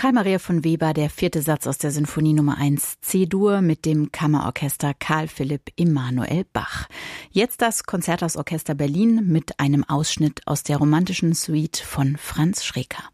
Karl Maria von Weber, der 4. Satz aus der Sinfonie Nummer 1 C-Dur mit dem Kammerorchester Carl Philipp Emanuel Bach. Jetzt das Konzerthausorchester Berlin mit einem Ausschnitt aus der romantischen Suite von Franz Schreker.